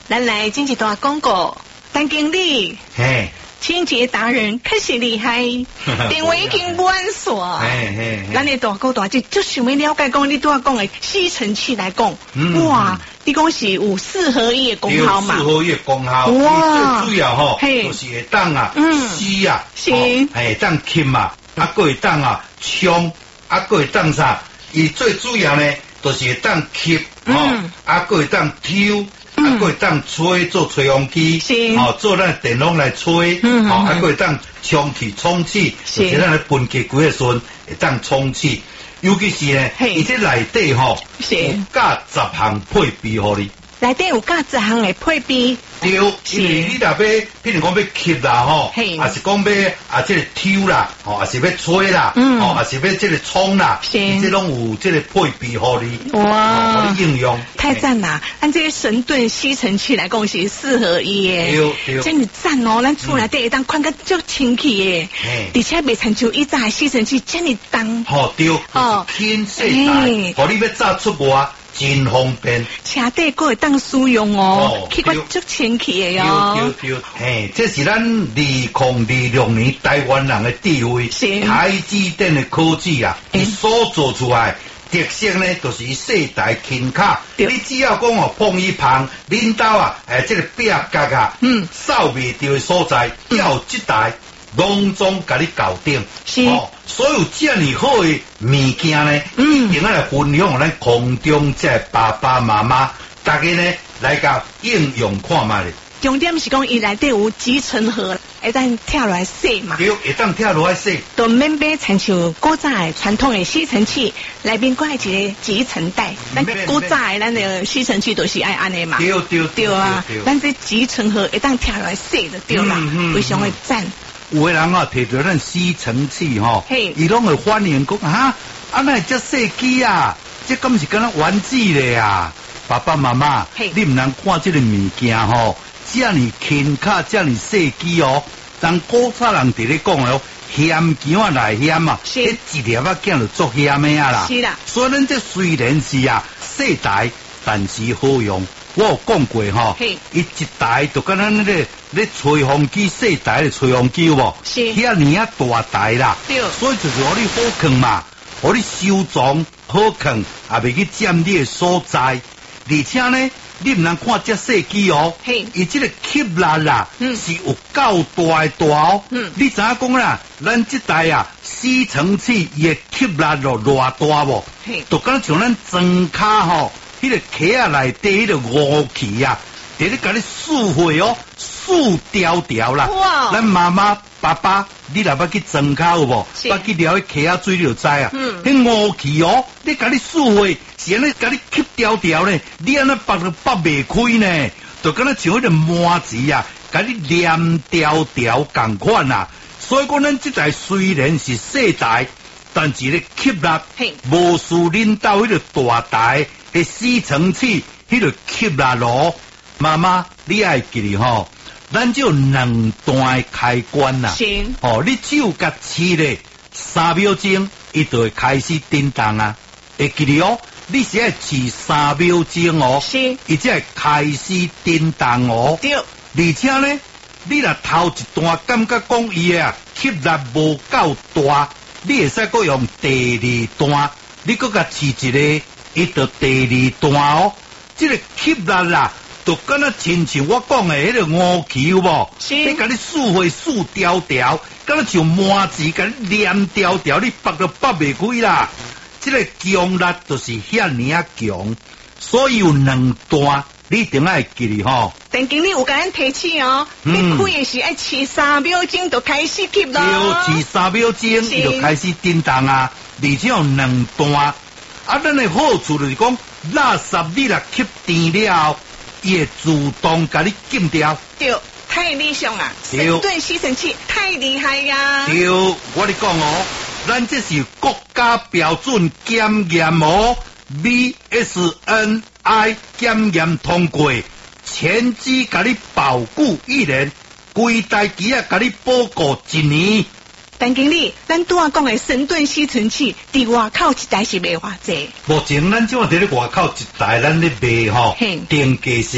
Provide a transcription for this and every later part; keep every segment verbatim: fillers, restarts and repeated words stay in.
咱来进一段广告，陈经理， 嘿， 清洁达人可是厉害，电话已经满线。 嘿嘿， 咱的大哥大姐就想要了解讲你拄仔讲的吸尘器来讲， 嗯、 哇，你讲是有四合一的功效嘛？ 四合一的功效， 哇， 最主要吼，就是会当啊， 嗯， 吸啊， 是， 会当吸啊，啊，佫会当啊冲，啊，佫会当啥？伊最主要呢，就是会当吸，吼、嗯，啊，佫会当抽。啊，佫会当吹做吹风机，哦，做咱电风来吹，嗯，哦，啊，佫会当充气充气，就是咱咧分机几个时阵会当充气，尤其是呢，伊这内底吼，有加十项配备互你。 内底有加十项的配备。 对，因为你若要，譬如讲要吸啦吼，还是讲要啊，这个抽啦，吼，还是要吹啦，嗯，哦，还是要这个冲啦，这拢有这个配备互你， 哇， 互你应用。 太赞啦！按这些神盾吸尘器来讲是四合一耶， 对对， 真是赞哦！咱厝内底会当看个足清气耶，而且袂亲像以前的吸尘器这么重。 吼对，哦，轻细大，互你要早出外。真方便， 车底佫会当使用哦，去个足清气的哟。 对对对，嘿，这是咱二零二六年台湾人的智慧，台积电的科技啊，伊所做出来特色呢，就是伊细台轻卡。你只要讲哦，碰一旁，领导啊，诶，这个壁角啊，嗯，扫袂到的所在，要一台。拢总甲你搞定， 是哦，所有这么好的物件呢，嗯，一定要来分享咱空中这爸爸妈妈，大家呢来甲应用看卖咧。 重点是讲伊内底有集成盒，会当跳落来洗嘛。 对，会当跳落来洗。 都免买亲像古早的传统的吸尘器，内面挂一个集成袋。咱古早的咱的吸尘器都是爱安尼嘛。 对对对啊，咱这集成盒会当跳落来洗就对啦，非常的赞。 有的人啊，摕到咱吸尘器吼，伊拢会反映讲哈，啊那只细机啊，这敢是敢若玩具咧啊！爸爸妈妈，你唔能看这个物件吼，这么轻卡，这么细机哦。当古早人伫咧讲哦，险强啊来险啊，这一粒啊见就足险的啊啦。 是啦， 所以咱这虽然是啊细台，但是好用。我有讲过吼，伊一台就跟咱那个咧吹风机细台的吹风机有无？ 是， 遐尼啊大台啦， 对， 所以就是互你好藏嘛，互你收藏好藏，也袂去占你的所在。而且呢，你唔能看这细机哦，伊这个吸力啦，嗯、是有够大的大哦。嗯、你知影讲啦，咱这台啊吸尘器伊的吸力咯偌大无？就敢像咱装卡吼。迄个壳啊内底迄个雾气啊，伫咧甲你塑会哦，塑条条啦。哇！咱妈妈、爸爸，你若捌去装卡有无？捌去撩迄壳啊水你就知啊。嗯。迄雾气哦，你甲你塑会，是安尼甲你吸条条呢，你安尼拔都拔袂开呢，就敢若像迄个麻子啊，甲你连条条共款啊。所以讲，咱这台虽然是细台，但是咧吸力无输恁兜迄个大台。的吸尘器，迄个吸力咯，妈妈，你爱记哩吼，咱就两段的开关啦。 行， 哦，你只有甲试咧三秒钟，伊就会开始震动啊。会记哩哦，你是爱试三秒钟哦， 是， 伊才会开始震动哦。 对， 而且呢，你若头一段感觉讲伊啊吸力无够大，你会使搁用第二段，你搁甲试一个。伊就第二段哦，这个吸力啦，就敢若亲像我讲的迄个乌气有无？是，你甲你竖会竖条条，敢若像麻子甲你连条条，你拔都拔袂开啦。这个强力就是遐尼啊强，所以有两段，你一定爱记哩吼。 陈经理有甲咱提醒哦，你开的是爱试三秒钟就开始吸咯。 对，试三秒钟伊就开始震动啊，而且有两段。啊，咱的好处就是讲，垃圾你若吸电了，伊会自动甲你禁掉。 对，太理想啦！神盾吸尘器太厉害呀！ 对，我咧讲哦，咱这是国家标准检验哦 ，V S N I 检验通过，前机甲你保固一年，规台机啊甲你保固一年。 陈经理，咱拄仔讲的神盾吸尘器，伫外口一台是卖偌济？ 目前咱即马伫咧外口一台，咱咧卖吼，定价是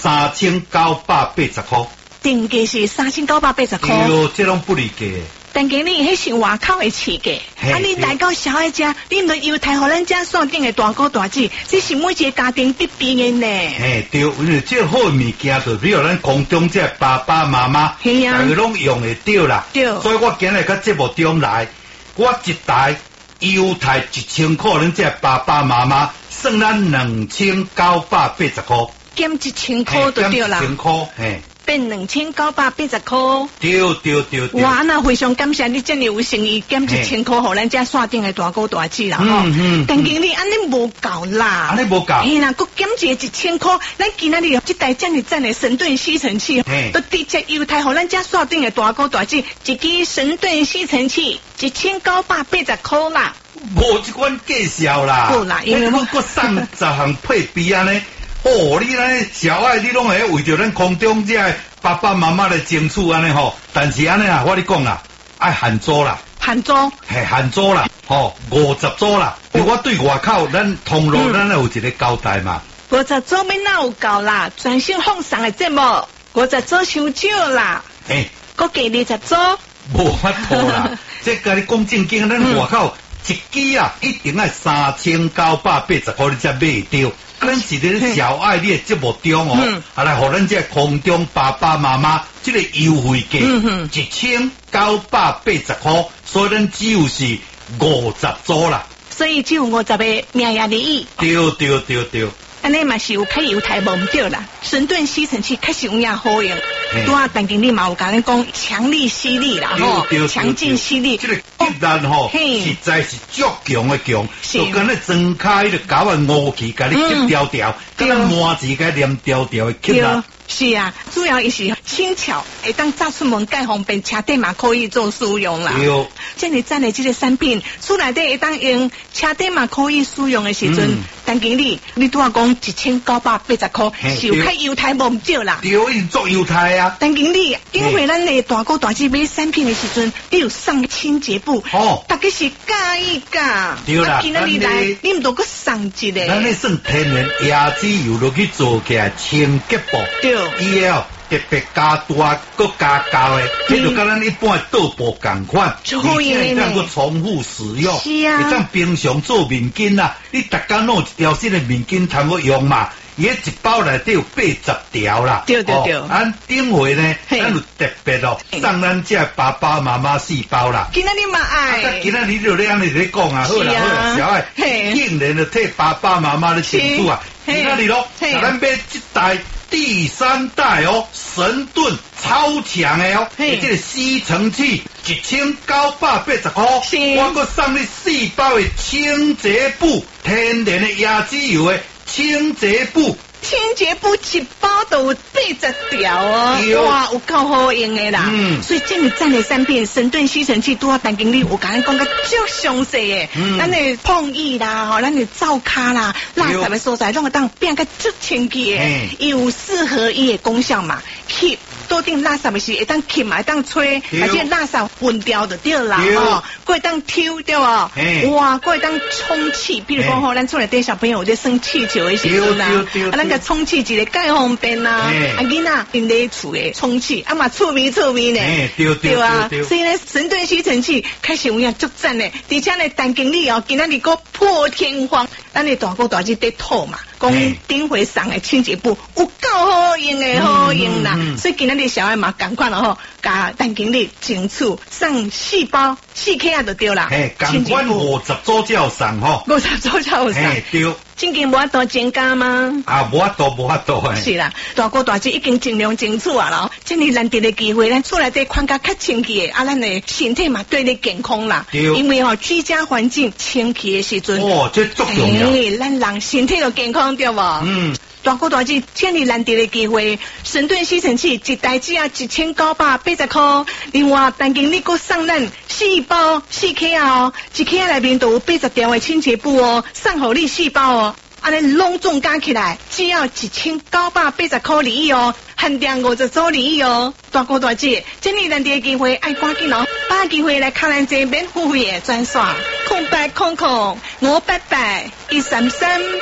三千九百八十块。 定价是三千九百八十块。 对，这拢不离价。 但经理，迄是外口的市价，啊！你来到小爱家，你唔犹太互咱家山顶的大哥大姐，这是每一个家庭必备的呢。 嘿，对，因为这好物件就比如咱空中这爸爸妈妈， 系啊， 大家拢用会到啦。 对， 所以我今日到节目中来，我一台犹太一千块，恁这爸爸妈妈算咱两千九百八十块， 减一千块就对啦。 一千块，嘿。 变两千九百八十块， 对对对对。 哇，那非常感谢你这么有诚意，减一千块，互咱家山顶的大哥大姐啦吼。 嗯嗯。 但经理，安尼无够啦。 安尼无够。 嘿啦，佮减一个一千块，咱今仔日这台这么赞的神盾吸尘器，都直接犹太互咱家山顶的大哥大姐一支神盾吸尘器，一千九百八十块啦。 无这款介绍啦。 够啦，因为我佮送十项配备安尼。哦，你那小爱，你拢会为着咱空中这爸爸妈妈来争取安尼吼，但是安尼啊，我你讲啦，爱限租啦， 限租， 系限租啦，吼五十租啦。我对外口咱通路咱有一个交代嘛。 五十租要哪有够啦？专心放送的节目，五十租伤少啦。 诶， 佮加二十租， 无法度啦。这甲你讲正经，咱外口一支啊，一定要三千九百八十块，你才买得到。咱是咧小爱你的节目中哦，嗯、啊来，互咱这空中爸爸妈妈这个优惠价，嗯、一千九百八十块，所以咱只有是五十组啦。 所以只有五十个名额而已。 对对对对。 安尼嘛是有较犹太无唔对啦，神盾吸尘器确实有影好用。拄啊，但经理嘛有甲咱讲强力吸力啦，吼，强劲吸力。 这个吸力吼，实在是足强的强，就跟那睁开的搞个武器，甲你吸条条，跟那麻子甲连条条的吸力。 是啊，主要伊是轻巧，会当炸出门介方便，车底嘛可以做使用啦。 对， 这里赞的这个产品，厝内底会当用，车底嘛可以使用的时阵，但经理，你拄啊讲一千九百八十块，是有较犹太无唔少啦。 对，因做犹太啊。 但经理，因为咱的大哥大姐买产品的时阵，你有送清洁布，哦，大家是介意噶。 对啦， 今仔日来，你唔都搁送一个。 咱咧算天然椰子油落去做起来清洁布。 对。 伊哦特别加大，搁加高的，这就跟咱一般的倒布共款，而且能够重复使用。 是啊， 你像平常做面巾啊，你逐工弄一条新的面巾通好用嘛？伊一包内底有八十条啦。 对对对。 咱顶回呢，咱有特别哦，送咱这爸爸妈妈四包啦。 今仔日嘛爱。 今仔日就咧安尼咧讲啊，好啦好啦，小爱，竟然就替爸爸妈妈咧庆祝啊！今仔日咯，咱买一台。第三代哦，神盾超强的哦，这个吸尘器一千九百八十块，我搁送你四包的清洁布，天然的椰子油的清洁布。 清洁布一包都有八十条哦，哇，有够好用的啦。嗯，所以这么赞的产品，神盾吸尘器，拄啊，陈经理有甲咱讲个足详细的，咱的碰意啦，吼，咱的灶卡啦，垃圾的所在，拢会当变个足清洁的，有四合一的功效嘛，吸。倒定垃圾的时会当吸嘛，会当吹，而且垃圾分掉就对啦，吼，会当抽对哦，哇，会当充气，比如讲吼，咱厝内底小朋友在生气球的时阵啊，啊，咱个充气一个介方便啦，啊，囡仔因咧厝的充气，啊嘛趣味趣味呢， 对对啊， 所以呢，神盾吸尘器开始有影足赞呢，而且呢，陈经理哦，今仔日个破天荒，咱的大哥大姐在吐嘛，讲顶回送的清洁布有够好用的，好用啦，所以今仔日小爱嘛，赶快了吼，甲陈经理争取送四包四克啊就对啦， 嘿，赶快五十组才有送吼， 五十组才有送， 对。 真经无法度增加吗？ 啊，无法度，无法度诶。 是啦，大哥大姐已经尽量争取啊啦，这么难得的机会，咱厝内底看甲较清气的，啊，咱的身体嘛对你健康啦。对。因为吼居家环境清气的时阵， 哦，这足重要。 哎，咱人身体就健康对无？嗯。大哥大姐，千里难得的机会，神盾吸尘器一台只要一千九百八十块，另外陈经理搁送咱四包四克哦，一克内面都有八十条的清洁布哦，送互你四包哦，安尼拢总加起来只要一千九百八十块而已哦，限量五十组而已哦。大哥大姐，千里难得的机会，爱赶紧哦，把机会来看咱这免付费的专线，空白空空五八八一三三。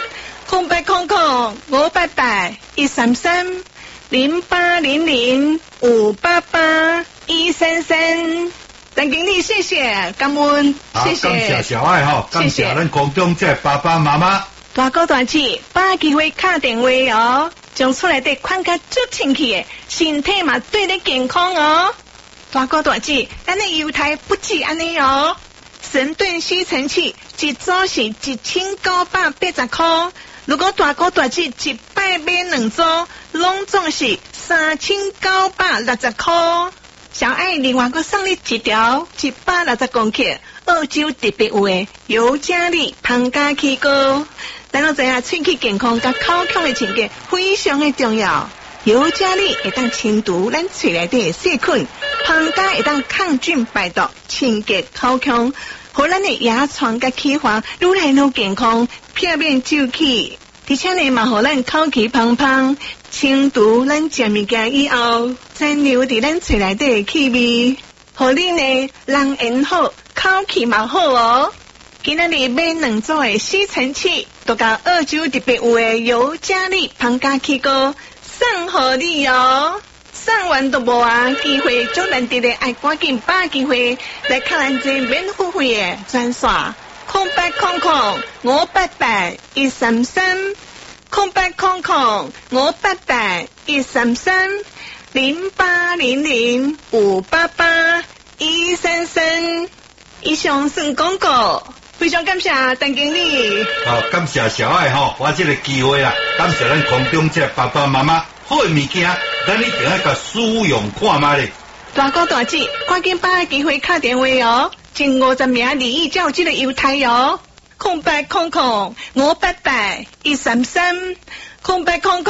空八空空五八八一三三零八零零五八八一三三。陈经理，谢谢，感恩，谢谢， 感谢小爱哈，感谢咱空中这爸爸妈妈。 大哥大姐，把机会打电话哦，将出来的看个足清气的，身体嘛对得健康哦。大哥大姐，咱的犹太不止安尼哦，神盾吸尘器一组是一千九百八十块，如果大哥大姐一摆买两组，拢总是三千九百六十块。小爱另外个送你一条一百六十公克澳洲特别有的尤加利胖加气膏，咱都知影喙齿健康甲口腔的清洁非常的重要。尤加利会当清除咱喙内底的细菌，胖加会当抗菌排毒，清洁口腔，互咱的牙床甲齿环愈来愈健康，避免皱起。而且呢，嘛互咱口气芳芳，清除咱食物件以后残留伫咱喙内底的气味，互你呢人缘好，口气嘛好哦。今仔日买两组的吸尘器，都甲澳洲特别有的尤加利胖加气膏送互你哦。送完都无啊，机会足难得的，爱赶紧把机会来看咱这免付费的专线。空八空空五八八一三三，空八空空五八八一三三零八零零五八八一三三。以上算广告，非常感谢陈经理。 好，感谢小爱吼，我这个机会啦，感谢咱空中这爸爸妈妈，好的物件，咱一定要甲使用看卖咧。 大哥大姐，赶紧把机会打电话哦。前五十名利益才有这个优待哦，空八空空五八八一三三，空八空空。